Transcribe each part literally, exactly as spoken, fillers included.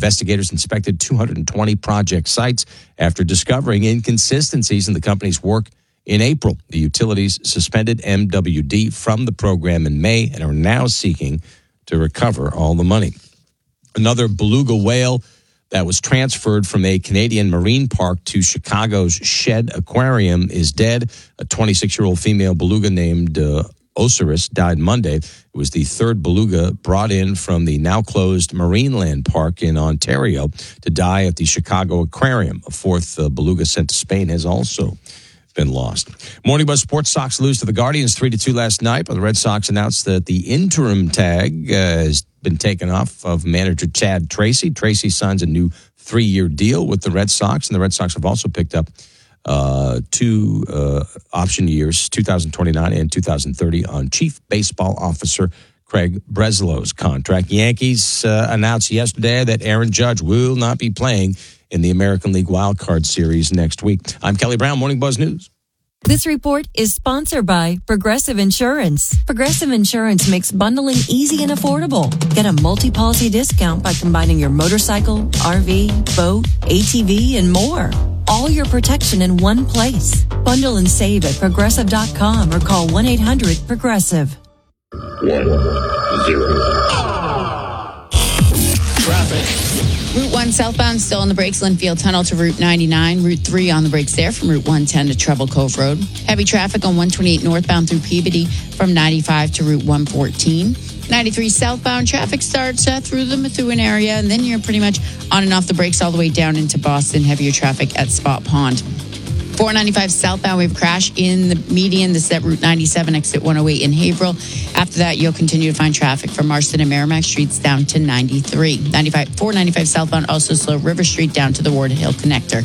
Investigators inspected two hundred twenty project sites after discovering inconsistencies in the company's work in April. The utilities suspended M W D from the program in May and are now seeking to recover all the money. Another beluga whale that was transferred from a Canadian marine park to Chicago's Shed Aquarium is dead. A twenty-six-year-old female beluga named uh, Osiris died Monday. It was the third beluga brought in from the now-closed Marineland Park in Ontario to die at the Chicago Aquarium. A fourth uh, beluga sent to Spain has also been lost. Morning Buzz Sports. Sox lose to the Guardians three to two last night, but the Red Sox announced that the interim tag uh, has been taken off of manager Chad Tracy. Tracy signs a new three-year deal with the Red Sox, and the Red Sox have also picked up uh, two uh, option years, two thousand twenty-nine and two thousand thirty, on Chief Baseball Officer Craig Breslow's contract. Yankees uh, announced yesterday that Aaron Judge will not be playing in the American League Wild Card Series next week. I'm Kelly Brown, Morning Buzz News. This report is sponsored by Progressive Insurance. Progressive Insurance makes bundling easy and affordable. Get a multi-policy discount by combining your motorcycle, R V, boat, A T V, and more. All your protection in one place. Bundle and save at progressive dot com or call one eight hundred progressive. One, zero. Traffic. Route one southbound still on the brakes, Linfield Tunnel to Route ninety-nine. Route three on the brakes there from Route one ten to Treble Cove Road. Heavy traffic on one twenty-eight northbound through Peabody from ninety-five to Route one fourteen. ninety-three southbound traffic starts uh, through the Methuen area, and then you're pretty much on and off the brakes all the way down into Boston. Heavier traffic at Spot Pond. four ninety-five southbound, we have a crash in the median. This is at Route ninety-seven, exit one oh eight in Haverhill. After that, you'll continue to find traffic from Marston and Merrimack Streets down to ninety-three. ninety-five, four ninety-five southbound, also slow River Street down to the Ward Hill connector.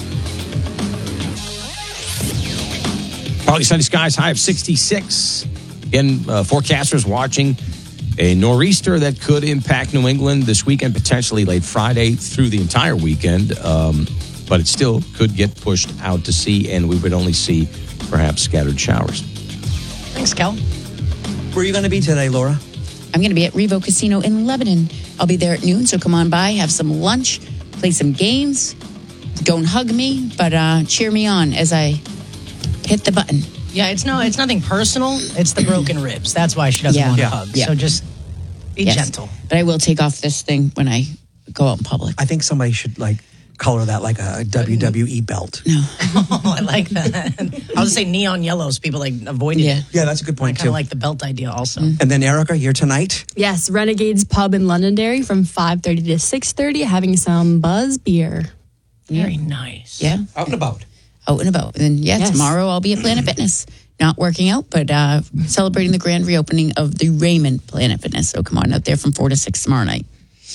Partly sunny skies, high of sixty-six. Again, uh, forecasters watching a nor'easter that could impact New England this weekend, potentially late Friday through the entire weekend. Um, but it still could get pushed out to sea, and we would only see perhaps scattered showers. Thanks, Kel. Where are you going to be today, Laura? I'm going to be at Revo Casino in Lebanon. I'll be there at noon, so come on by, have some lunch, play some games. Don't hug me, but uh, cheer me on as I hit the button. Yeah, it's no, it's nothing personal. It's the broken ribs. That's why she doesn't Yeah. want to Yeah. hug. Yeah. So just be Yes. gentle. But I will take off this thing when I go out in public. I think somebody should, like, color that like a W W E belt. No. Oh, I like that. I was say neon yellows. People like avoided Yeah. it. Yeah, that's a good I point, kind too. of like the belt idea also. And then, Erica, you're tonight? Yes, Renegades Pub in Londonderry from five thirty to six thirty, having some Buzz beer. Very nice. Yeah. Out and about. Out and about. And yeah, Yes. tomorrow I'll be at Planet Fitness. Not working out, but uh, celebrating the grand reopening of the Raymond Planet Fitness. So come on out there from four to six tomorrow night.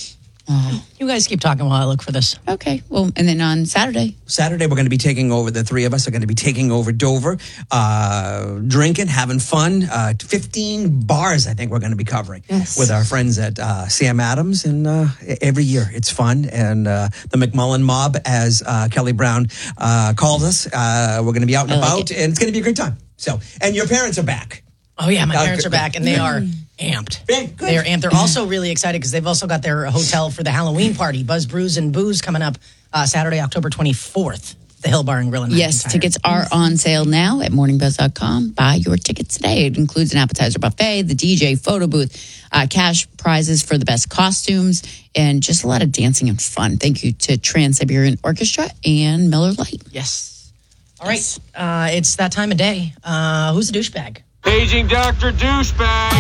Uh, You guys keep talking while I look for this. okay. Well, and then on Saturday. Saturday, we're going to be taking over, the three of us are going to be taking over Dover, uh, drinking, having fun. Uh, fifteen bars, I think we're going to be covering Yes. with our friends at uh, Sam Adams. And uh, every year, it's fun. And uh, the McMullen Mob, as uh, Kelly Brown uh, called us, uh, we're going to be out and I like about, it. and it's going to be a great time. So, and your parents are back. Oh, yeah, my Uh, parents are back, and they are amped. Very good. They are amped. They're also really excited because they've also got their hotel for the Halloween party, Buzz Brews and Booze, coming up uh, Saturday, October twenty-fourth, the Hill Bar and Grill in Yes, McIntyre. tickets are on sale now at morning buzz dot com. Buy your tickets today. It includes an appetizer buffet, the D J photo booth, uh, cash prizes for the best costumes, and just a lot of dancing and fun. Thank you to Trans-Siberian Orchestra and Miller Lite. Yes. All right. Uh, it's that time of day. Uh, who's a douchebag? Paging Doctor Douchebag.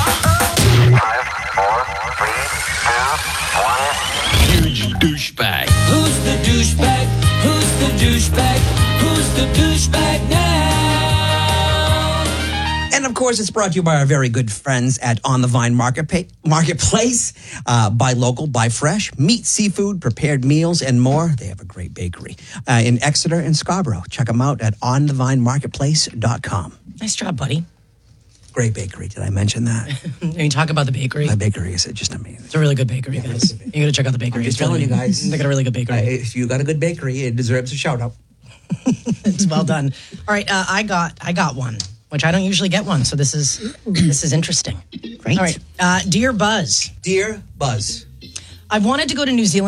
Five, four, three, two, one. Huge douchebag. Who's the douchebag? Who's the douchebag? Who's the douchebag now? And of course, it's brought to you by our very good friends at On the Vine Market pa- Marketplace. Uh, buy local, buy fresh, meat, seafood, prepared meals, and more. They have a great bakery uh, in Exeter and Scarborough. Check them out at on the vine marketplace dot com. Nice job, buddy. Great bakery. Did I mention that? You talk about the bakery. My bakery is just amazing. It's a really good bakery, guys. You got to check out the bakery. I'm just It's really telling you good. guys. They got a really good bakery. Uh, if you got a good bakery, it deserves a shout out. It's well done. All right, uh, I got I got one, which I don't usually get one, so this is this is interesting. Great. All right, uh, dear Buzz, Dear Buzz. I've wanted to go to New Zealand